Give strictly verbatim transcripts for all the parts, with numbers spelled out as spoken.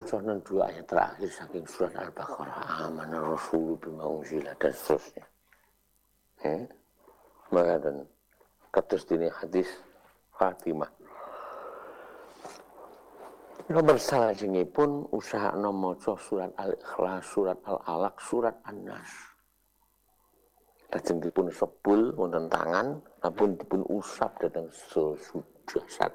maconan dua ayat terakhir saking surat Al-Baqarah, amana rasulu bima unzila dan seterusnya. Hmm? Maka dan kados dene hadis Fatimah. Nomor salajengipun usahana maca surat Al-Ikhlas, surat Al-Alaq, surat An-Nas. Lajeng dipun sebul wonten tangan, apun dipun usap dhateng jasad.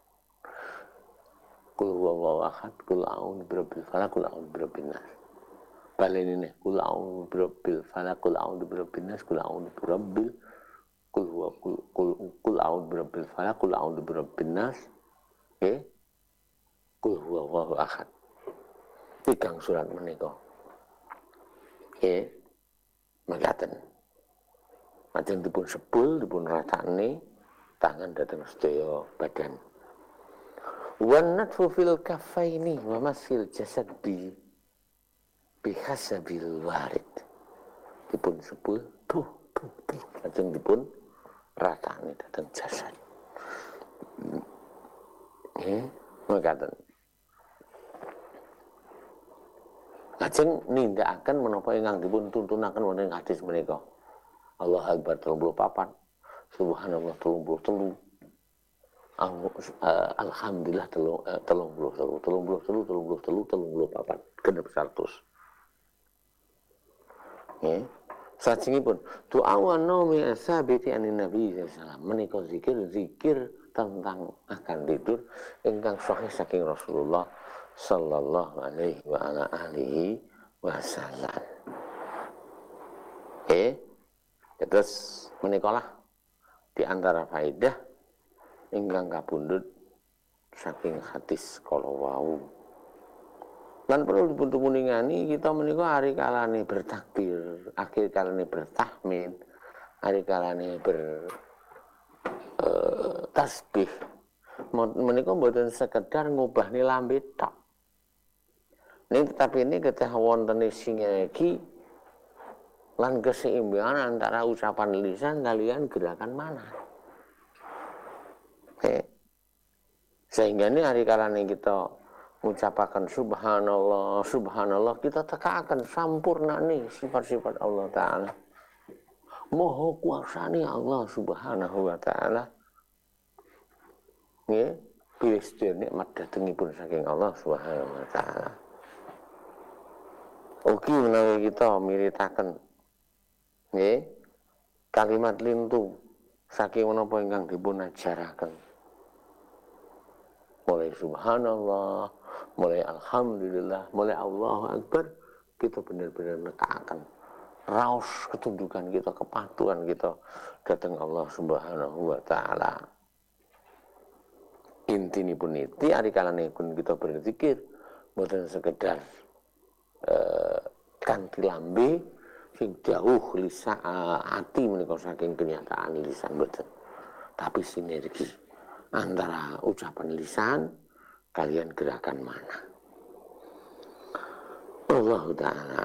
Kul huwallahu ahad, kul a'udzu birabbil falaq, kul a'udzu birabbin nas. Balenine kul a'udzu birabbil falaq, kul a'udzu birabbin nas, kul a'udzu birabbil kul huwa kul kul kul a'udzu birabbil falaq, kul a'udzu birabbin nas. Nggih. Kul huwallahu ahad. Tigang surat menika. Nggih. Mekaten. Lajeng dipun sebul, dipun ratakne tangan dhateng sedaya badan. Wan natfu fil kaffaini wa masil jasad bi bihasabil warid. Dipun sebul tuh tuh tuh lajeng dipun ratane dhateng jasad. Nggih, mekaten. Lajeng nindakaken menapa ingkang dipun tuntunaken wonten hadis menika. Allahu Akbar tiga puluh empat, Subhanallah tiga puluh tiga. Alhamdulillah telung telung puluh telu telung puluh telu telung puluh telu telung puluh papat genep seratus. Nggih. Sajengipun doa wa naumi asabiti anin nabi sallallahu alaihi wasallam menika zikir zikir tentang akan tidur ingkang sahih saking Rasulullah sallallahu alaihi wa ala alihi wasallam. Eh, terus menikalah di antara faedah ingkang kapundhut saking hadis kala wau. Lan perlu dipuntumungani kita menika hari kalane bertakbir, akhir kalane bertahmid, hari kalane ber uh, tasbih. Menika mboten sekedar ngubahne lambe tok. Ning tetapi ini kedah wonten sinergi lan keseimbangan antara ucapan lisan kalian gerakan mana. Oke. Sehingga ini hari kalane kita mengucapkan subhanallah, subhanallah, kita tekakan sampurna nih sifat-sifat Allah Ta'ala. Maha kuasa nih Allah Subhanahu wa Ta'ala. Nggih, pilih sedaya nikmat datengipun saking Allah Subhanahu wa Ta'ala. Ugi menawi kita miritaken nggih kalimat lintu saking menapa ingkang dipun ajaraken. Mulai subhanallah, mulai alhamdulillah, mulai Allahu Akbar, kita benar-benar nekakan raos ketundukan kita, kepatuhan kita datang Allah Subhanahu wa Ta'ala. Intinipun niti ari kalane pun kita berzikir mboten sekedar eh, kanthi lambe sing jauh lisan ati menika saking kenyataan lisan mboten, tapi sinergi antara ucapan lisan kalian gerakan mana. Allah Ta'ala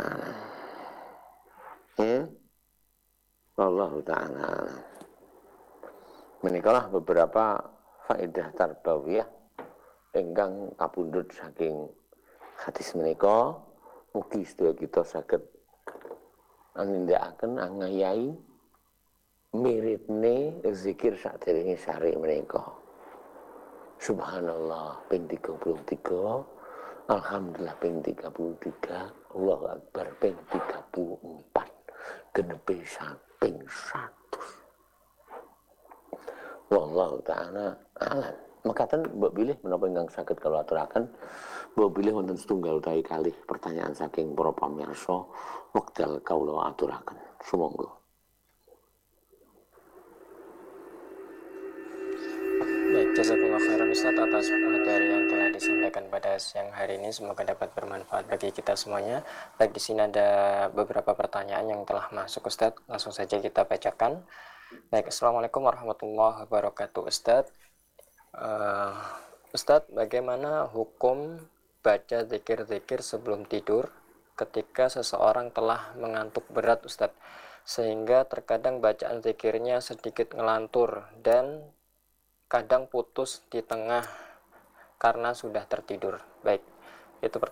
ya Allah Ta'ala menikalah beberapa faedah tarbawiyah ingkang kapundhut saking hadis menika. Mugi sedaya kita saged nindakaken angayai miripne zikir saderenge sare menika. Subhanallah ping tiga puluh tiga, alhamdulillah ping tiga puluh tiga, Allahu Akbar ping tiga puluh empat, genepe ping seratus. Wallahu ta'ala alam. Mekaten mbok bilih menapa ingkang saged kula aturaken, mbok bilih wonten setunggal utawi kalih pertanyaan saking para pamirsa wekdal kawula aturaken. Sumangga. Baik, jazakallah khairan Ustaz atas materi yang telah disampaikan pada siang hari ini. Semoga dapat bermanfaat bagi kita semuanya. Baik, di sini ada beberapa pertanyaan yang telah masuk Ustaz. Langsung saja kita bacakan. Baik, Assalamualaikum warahmatullahi wabarakatuh Ustaz. Uh, Ustaz, bagaimana hukum baca zikir-zikir sebelum tidur ketika seseorang telah mengantuk berat Ustaz, sehingga terkadang bacaan zikirnya sedikit ngelantur dan kadang putus di tengah karena sudah tertidur. Baik, itu pertanyaan